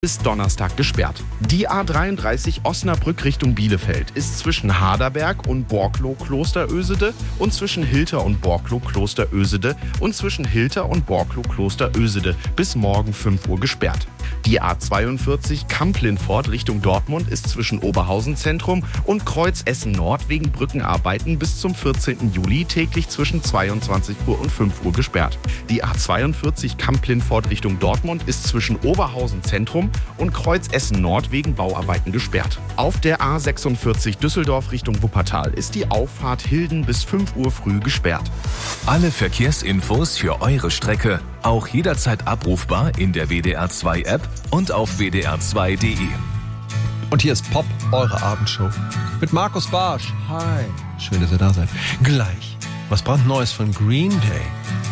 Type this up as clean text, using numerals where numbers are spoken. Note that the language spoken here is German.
bis Donnerstag gesperrt. Die A33 Osnabrück Richtung Bielefeld ist zwischen Harderberg und Borklow-Klosterösede und zwischen Hilter und Borklow-Klosterösede und zwischen Hilter und Borklow-Klosterösede bis morgen 5 Uhr gesperrt. Die A42 Kamp-Lindfort Richtung Dortmund ist zwischen Oberhausen Zentrum und Kreuz Essen Nord wegen Brückenarbeiten bis zum 14. Juli täglich zwischen 22 Uhr und 5 Uhr gesperrt. Die A42 Kamp-Lindfort Richtung Dortmund ist zwischen Oberhausen Zentrum und Kreuz Essen Nord wegen Bauarbeiten gesperrt. Auf der A46 Düsseldorf Richtung Wuppertal ist die Auffahrt Hilden bis 5 Uhr früh gesperrt. Alle Verkehrsinfos für eure Strecke auch jederzeit abrufbar in der WDR2-App und auf wdr2.de. Und hier ist Pop, eure Abendshow. Mit Markus Barsch. Hi. Schön, dass ihr da seid. Gleich. Was brandneues von Green Day.